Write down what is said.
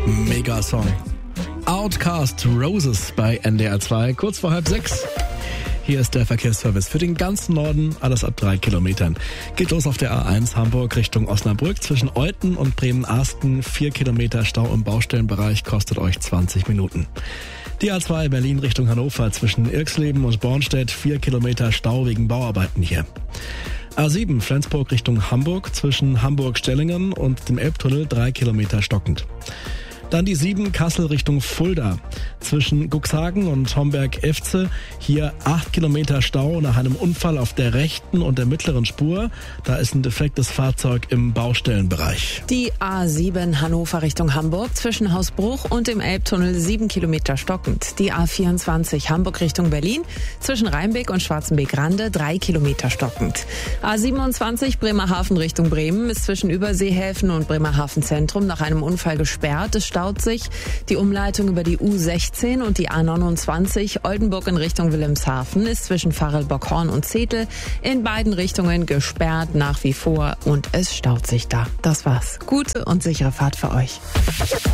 Mega Song. Outcast Roses bei NDR 2, kurz vor 5:30. Hier ist der Verkehrsservice für den ganzen Norden, alles ab 3 Kilometern. Geht los auf der A1 Hamburg Richtung Osnabrück zwischen Euthen und Bremen-Arsten. 4 Kilometer Stau im Baustellenbereich, kostet euch 20 Minuten. Die A2 Berlin Richtung Hannover zwischen Irxleben und Bornstedt. 4 Kilometer Stau wegen Bauarbeiten hier. A7 Flensburg Richtung Hamburg zwischen Hamburg-Stellingen und dem Elbtunnel 3 Kilometer stockend. Dann die 7 Kassel Richtung Fulda. Zwischen Cuxhagen und Homberg-Efze. Hier 8 Kilometer Stau nach einem Unfall auf der rechten und der mittleren Spur. Da ist ein defektes Fahrzeug im Baustellenbereich. Die A7 Hannover Richtung Hamburg zwischen Hausbruch und dem Elbtunnel 7 Kilometer stockend. Die A24 Hamburg Richtung Berlin zwischen Rheinbeck und Schwarzenbeck-Rande 3 Kilometer stockend. A27 Bremerhaven Richtung Bremen ist zwischen Überseehäfen und Bremerhaven Zentrum nach einem Unfall gesperrt. Es staut sich. Die Umleitung über die U16 und die A29 Oldenburg in Richtung Wilhelmshaven ist zwischen Farelbockhorn und Zetel in beiden Richtungen gesperrt nach wie vor und es staut sich da. Das war's. Gute und sichere Fahrt für euch.